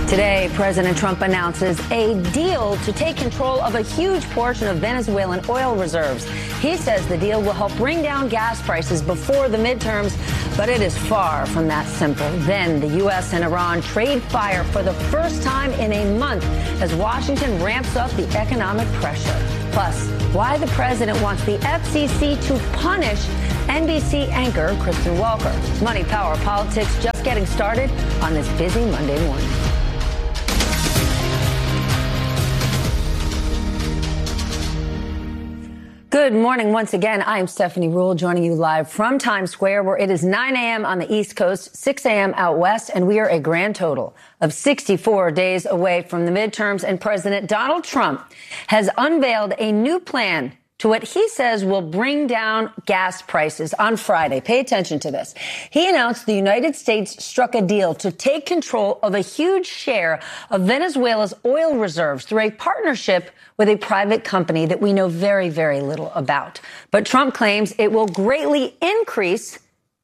Today, President Trump announces a deal to take control of a huge portion of Venezuelan oil reserves. He says the deal will help bring down gas prices before the midterms, but it is far from that simple. Then the U.S. and Iran trade fire for the first time in a month as Washington ramps up the economic pressure. Plus, why the president wants the FCC to punish NBC anchor Kristen Welker. Money, power, politics just getting started on this busy Monday morning. Good morning once again. I am Stephanie Ruhle, joining you live from Times Square, where it is 9 a.m. on the East Coast, 6 a.m. out west, and we are a grand total of 64 days away from the midterms, and President Donald Trump has unveiled a new plan to what he says will bring down gas prices on Friday. Pay attention to this. He announced the United States struck a deal to take control of a huge share of Venezuela's oil reserves through a partnership with a private company that we know very, very little about. But Trump claims it will greatly increase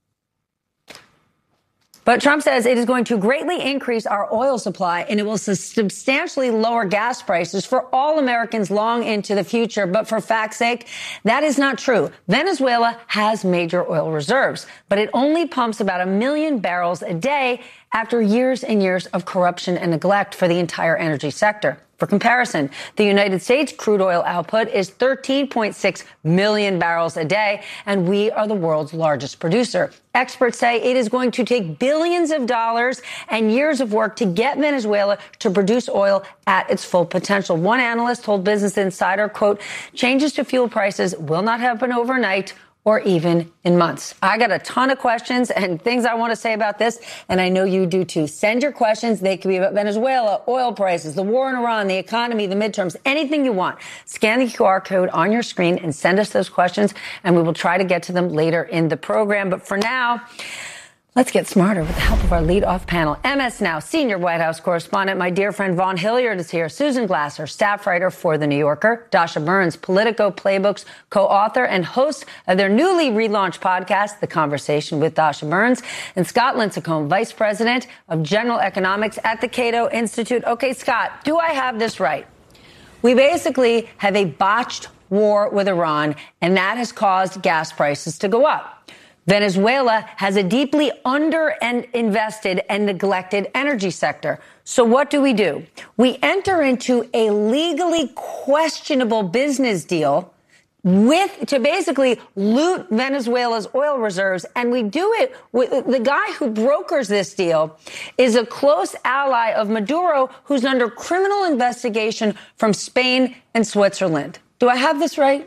But Trump says it is going to greatly increase our oil supply and it will substantially lower gas prices for all Americans long into the future. But for fact's sake, that is not true. Venezuela has major oil reserves, but it only pumps about 1 million barrels a day after years and years of corruption and neglect for the entire energy sector. For comparison, the United States crude oil output is 13.6 million barrels a day, and we are the world's largest producer. Experts say it is going to take billions of dollars and years of work to get Venezuela to produce oil at its full potential. One analyst told Business Insider, quote, changes to fuel prices will not happen overnight or even in months. I got a ton of questions and things I want to say about this, and I know you do too. Send your questions. They could be about Venezuela, oil prices, the war in Iran, the economy, the midterms, anything you want. Scan the QR code on your screen and send us those questions, and we will try to get to them later in the program. But for now, let's get smarter with the help of our lead-off panel. MS Now senior White House correspondent, my dear friend Vaughn Hilliard is here. Susan Glasser, staff writer for The New Yorker. Dasha Burns, Politico Playbook's co-author and host of their newly relaunched podcast, The Conversation with Dasha Burns. And Scott Lincicome, vice president of general economics at the Cato Institute. Okay, Scott, do I have this right? We basically have a botched war with Iran, and that has caused gas prices to go up. Venezuela has a deeply invested and neglected energy sector. So what do? We enter into a legally questionable business deal to basically loot Venezuela's oil reserves. And we do it with the guy who brokers this deal is a close ally of Maduro, who's under criminal investigation from Spain and Switzerland. Do I have this right?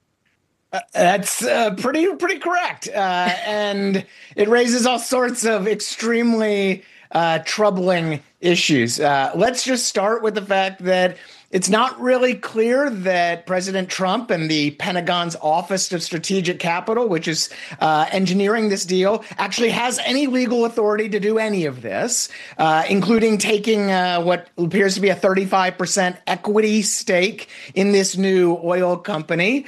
That's pretty correct. And it raises all sorts of extremely troubling issues. Let's just start with the fact that it's not really clear that President Trump and the Pentagon's Office of Strategic Capital, which is engineering this deal, actually has any legal authority to do any of this, including taking what appears to be a 35% equity stake in this new oil company.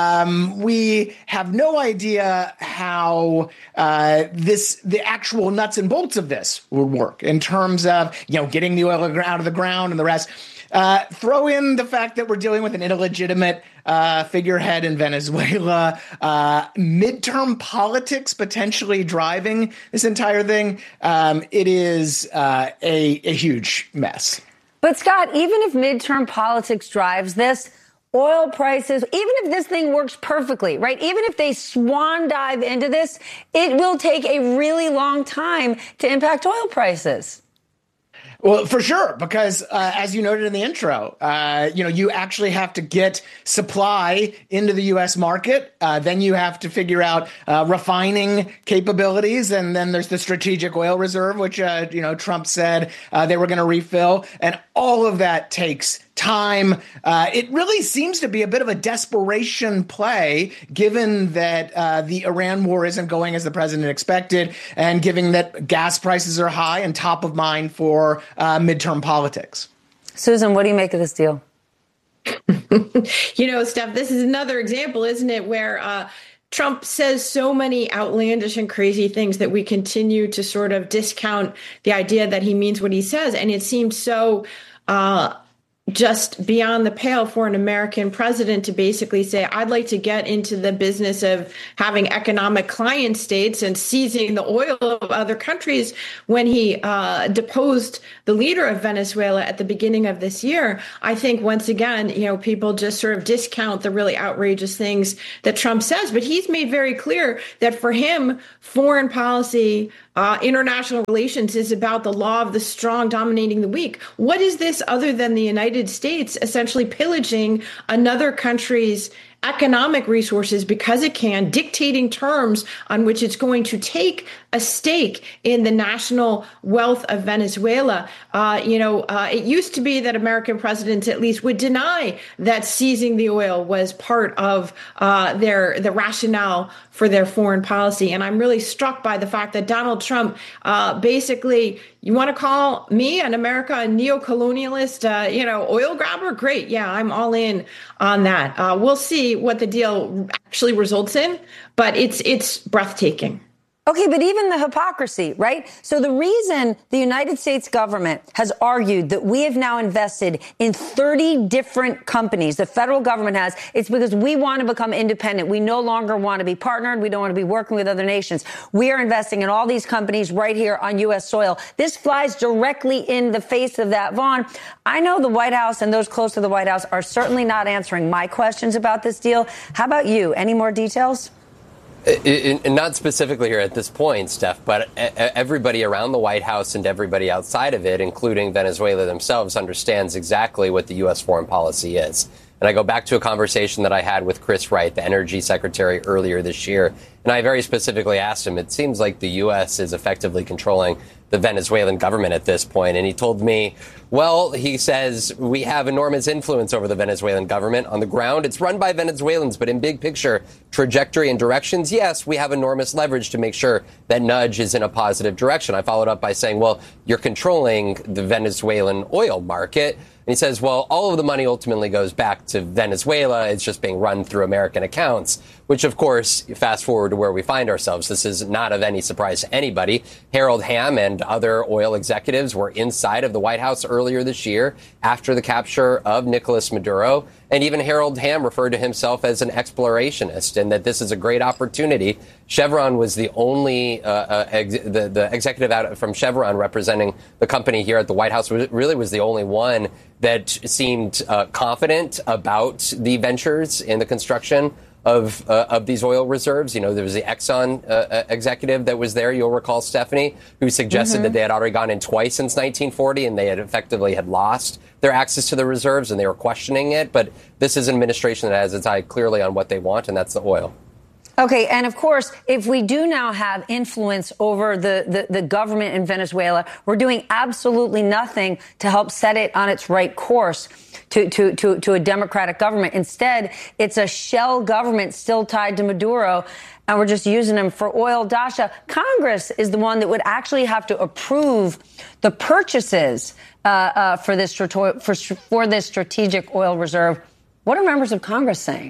We have no idea how the actual nuts and bolts of this would work in terms of, getting the oil out of the ground and the rest. Throw in the fact that we're dealing with an illegitimate figurehead in Venezuela, midterm politics potentially driving this entire thing. It is a huge mess. But Scott, even if midterm politics drives this, oil prices, even if this thing works perfectly, right? Even if they swan dive into this, it will take a really long time to impact oil prices. Well, for sure, because as you noted in the intro, you actually have to get supply into the U.S. market. Then you have to figure out refining capabilities. And then there's the strategic oil reserve, which, Trump said they were going to refill. And all of that takes time. It really seems to be a bit of a desperation play, given that the Iran war isn't going as the president expected, and given that gas prices are high and top of mind for midterm politics. Susan, what do you make of this deal? Steph, this is another example, isn't it, where Trump says so many outlandish and crazy things that we continue to sort of discount the idea that he means what he says. And it seems so just beyond the pale for an American president to basically say, I'd like to get into the business of having economic client states and seizing the oil of other countries when he deposed the leader of Venezuela at the beginning of this year. I think once again, people just sort of discount the really outrageous things that Trump says. But he's made very clear that for him, foreign policy, international relations is about the law of the strong dominating the weak. What is this other than the United States essentially pillaging another country's economic resources because it can, dictating terms on which it's going to take a stake in the national wealth of Venezuela? It used to be that American presidents at least would deny that seizing the oil was part of the rationale for their foreign policy. And I'm really struck by the fact that Donald Trump basically, you want to call me and America a neo-colonialist, oil grabber? Great. Yeah, I'm all in on that. We'll see what the deal actually results in, but it's breathtaking. Okay, but even the hypocrisy, right? So the reason the United States government has argued that we have now invested in 30 different companies, the federal government has, it's because we want to become independent. We no longer want to be partnered. We don't want to be working with other nations. We are investing in all these companies right here on U.S. soil. This flies directly in the face of that. Vaughn, I know the White House and those close to the White House are certainly not answering my questions about this deal. How about you? Any more details? Not specifically here at this point, Steph, but everybody around the White House and everybody outside of it, including Venezuela themselves, understands exactly what the U.S. foreign policy is. And I go back to a conversation that I had with Chris Wright, the energy secretary, earlier this year. And I very specifically asked him, it seems like the U.S. is effectively controlling the Venezuelan government at this point. And he told me, well, he says, we have enormous influence over the Venezuelan government. On the ground, it's run by Venezuelans, but in big picture, trajectory and directions, yes, we have enormous leverage to make sure that nudge is in a positive direction. I followed up by saying, well, you're controlling the Venezuelan oil market. And he says, well, all of the money ultimately goes back to Venezuela. It's just being run through American accounts, which, of course, fast forward to where we find ourselves. This is not of any surprise to anybody. Harold Hamm and other oil executives were inside of the White House earlier this year after the capture of Nicolas Maduro. And even Harold Hamm referred to himself as an explorationist and that this is a great opportunity. Chevron was the only the executive out from Chevron representing the company here at the White House really was the only one that seemed confident about the ventures in the construction of these oil reserves. There was the Exxon executive that was there, you'll recall, Stephanie, who suggested that they had already gone in twice since 1940 and they had effectively had lost their access to the reserves and they were questioning it. But this is an administration that has its eye clearly on what they want, and that's the oil. Okay. And of course, if we do now have influence over the government in Venezuela, we're doing absolutely nothing to help set it on its right course to a democratic government. Instead, it's a shell government still tied to Maduro, and we're just using them for oil. Dasha, Congress is the one that would actually have to approve the purchases for this strategic oil reserve. What are members of Congress saying?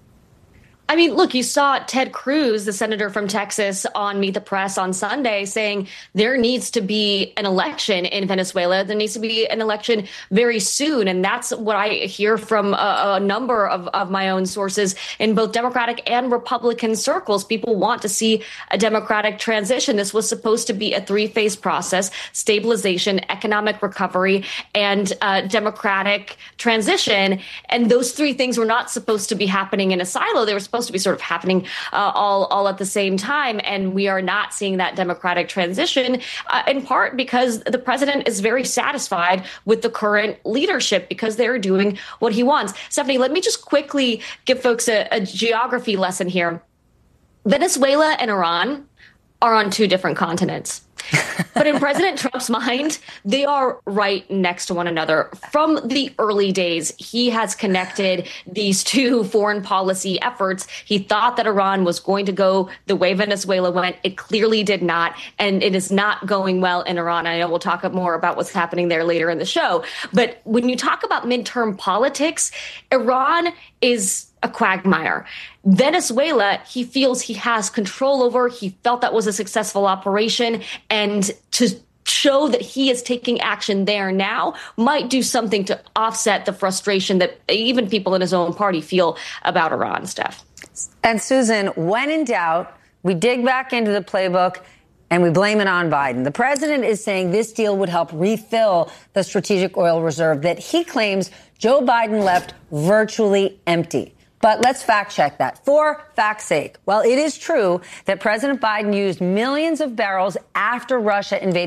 I mean, look, you saw Ted Cruz, the senator from Texas, on Meet the Press on Sunday saying there needs to be an election in Venezuela. There needs to be an election very soon. And that's what I hear from a number of my own sources in both Democratic and Republican circles. People want to see a democratic transition. This was supposed to be a three-phase process: stabilization, economic recovery, and democratic transition. And those three things were not supposed to be happening in a silo. They were supposed to be sort of happening all at the same time. And we are not seeing that democratic transition, in part because the president is very satisfied with the current leadership because they're doing what he wants. Stephanie, let me just quickly give folks a geography lesson here. Venezuela and Iran are on two different continents. But in President Trump's mind, they are right next to one another. From the early days, he has connected these two foreign policy efforts. He thought that Iran was going to go the way Venezuela went. It clearly did not, and it is not going well in Iran. I know we'll talk more about what's happening there later in the show. But when you talk about midterm politics, Iran is a quagmire. Venezuela, he feels he has control over. He felt that was a successful operation. And to show that he is taking action there now might do something to offset the frustration that even people in his own party feel about Iran, Steph. And Susan, when in doubt, we dig back into the playbook and we blame it on Biden. The president is saying this deal would help refill the strategic oil reserve that he claims Joe Biden left virtually empty. But let's fact check that for fact's sake. Well, it is true that President Biden used millions of barrels after Russia invaded